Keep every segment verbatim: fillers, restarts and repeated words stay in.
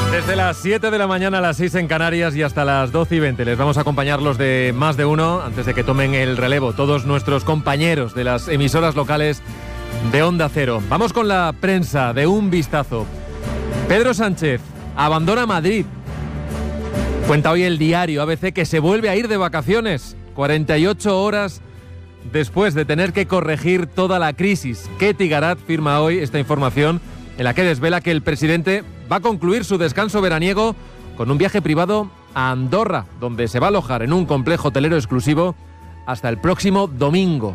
Desde las siete de la mañana a las seis en Canarias y hasta las doce y veinte les vamos a acompañar los de Más de Uno antes de que tomen el relevo todos nuestros compañeros de las emisoras locales de Onda Cero. Vamos con la prensa de Un Vistazo. Pedro Sánchez abandona Madrid. Cuenta hoy el diario A B C que se vuelve a ir de vacaciones cuarenta y ocho horas después de tener que corregir toda la crisis. Ketty Garat firma hoy esta información en la que desvela que el presidente va a concluir su descanso veraniego con un viaje privado a Andorra, donde se va a alojar en un complejo hotelero exclusivo hasta el próximo domingo.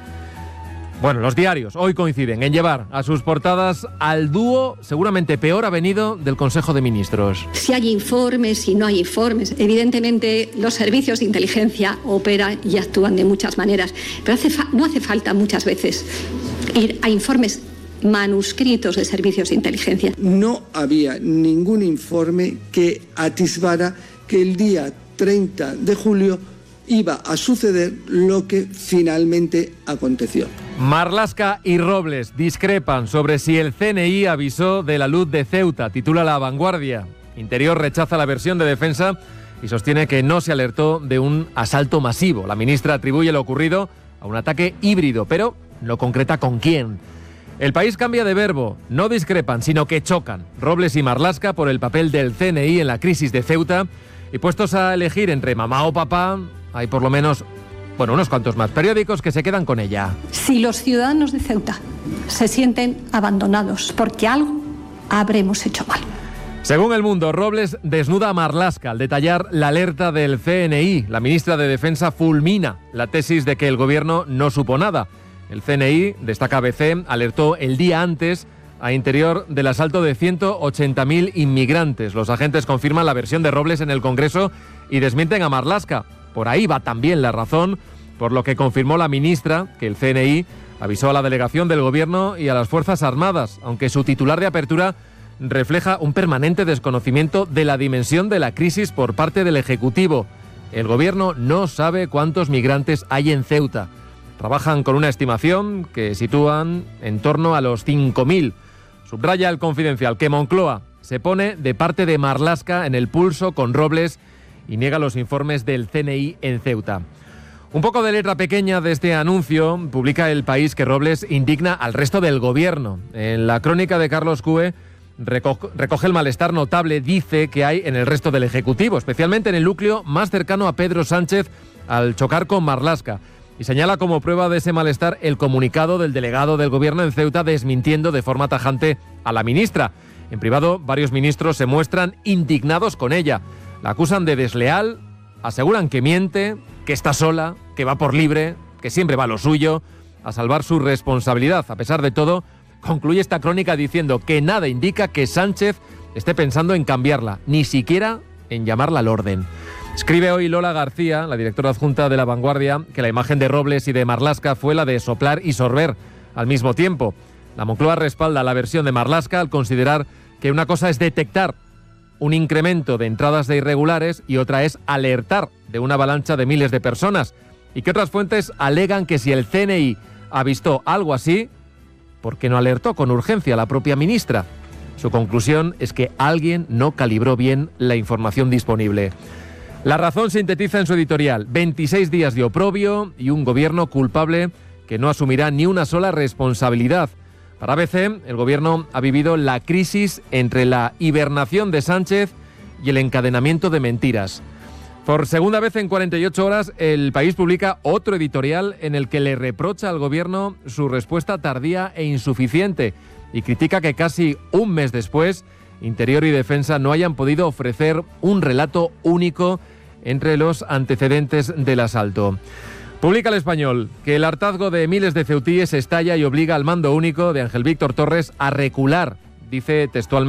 Bueno, los diarios hoy coinciden en llevar a sus portadas al dúo seguramente peor avenido del Consejo de Ministros. Si hay informes, si no hay informes, evidentemente los servicios de inteligencia operan y actúan de muchas maneras, pero hace fa- no hace falta muchas veces ir a informes manuscritos de servicios de inteligencia. No había ningún informe que atisbara que el día treinta de julio iba a suceder lo que finalmente aconteció. Marlaska y Robles discrepan sobre si el C N I avisó de la luz de Ceuta, titula La Vanguardia. Interior rechaza la versión de Defensa y sostiene que no se alertó de un asalto masivo. La ministra atribuye lo ocurrido a un ataque híbrido, pero no concreta con quién. El País cambia de verbo, no discrepan, sino que chocan. Robles y Marlaska por el papel del C N I en la crisis de Ceuta y puestos a elegir entre mamá o papá, hay por lo menos, bueno, unos cuantos más periódicos que se quedan con ella. Si los ciudadanos de Ceuta se sienten abandonados porque algo habremos hecho mal. Según El Mundo, Robles desnuda a Marlaska al detallar la alerta del C N I. La ministra de Defensa fulmina la tesis de que el gobierno no supo nada. El C N I, destaca A B C, alertó el día antes a Interior del asalto de ciento ochenta mil inmigrantes. Los agentes confirman la versión de Robles en el Congreso y desmienten a Marlaska. Por ahí va también la razón, por lo que confirmó la ministra que el C N I avisó a la delegación del Gobierno y a las Fuerzas Armadas, aunque su titular de apertura refleja un permanente desconocimiento de la dimensión de la crisis por parte del Ejecutivo. El Gobierno no sabe cuántos migrantes hay en Ceuta. Trabajan con una estimación que sitúan en torno a los cinco mil. Subraya El Confidencial que Moncloa se pone de parte de Marlaska en el pulso con Robles y niega los informes del C N I en Ceuta. Un poco de letra pequeña de este anuncio publica El País que Robles indigna al resto del gobierno. En la crónica de Carlos Cue recoge, recoge el malestar notable, dice, que hay en el resto del Ejecutivo, especialmente en el núcleo más cercano a Pedro Sánchez al chocar con Marlaska. Y señala como prueba de ese malestar el comunicado del delegado del gobierno en Ceuta desmintiendo de forma tajante a la ministra. En privado, varios ministros se muestran indignados con ella. La acusan de desleal, aseguran que miente, que está sola, que va por libre, que siempre va a lo suyo, a salvar su responsabilidad. A pesar de todo, concluye esta crónica diciendo que nada indica que Sánchez esté pensando en cambiarla, ni siquiera en llamarla al orden. Escribe hoy Lola García, la directora adjunta de La Vanguardia, que la imagen de Robles y de Marlaska fue la de soplar y sorber al mismo tiempo. La Moncloa respalda la versión de Marlaska al considerar que una cosa es detectar un incremento de entradas de irregulares y otra es alertar de una avalancha de miles de personas, y que otras fuentes alegan que si el C N I avistó algo así, ¿por qué no alertó con urgencia a la propia ministra? Su conclusión es que alguien no calibró bien la información disponible. La Razón sintetiza en su editorial veintiséis días de oprobio y un gobierno culpable que no asumirá ni una sola responsabilidad. Para A B C, el gobierno ha vivido la crisis entre la hibernación de Sánchez y el encadenamiento de mentiras. Por segunda vez en cuarenta y ocho horas, El País publica otro editorial en el que le reprocha al gobierno su respuesta tardía e insuficiente y critica que casi un mes después, Interior y Defensa no hayan podido ofrecer un relato único entre los antecedentes del asalto. Publica El Español que el hartazgo de miles de ceutíes estalla y obliga al mando único de Ángel Víctor Torres a recular, dice textualmente.